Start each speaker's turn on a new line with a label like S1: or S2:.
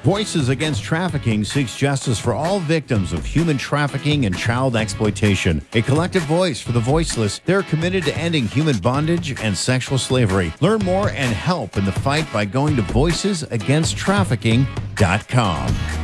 S1: Voices Against Trafficking seeks justice for all victims of human trafficking and child exploitation. A collective voice for the voiceless. They're committed to ending human bondage and sexual slavery. Learn more and help in the fight by going to voicesagainsttrafficking.com.